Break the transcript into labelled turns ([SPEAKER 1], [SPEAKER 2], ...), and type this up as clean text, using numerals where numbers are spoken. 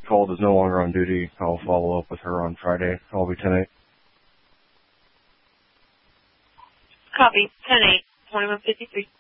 [SPEAKER 1] called is no longer on duty. I'll follow up with her on Friday. I'll be 10-8.
[SPEAKER 2] Copy. 10-8. 2153.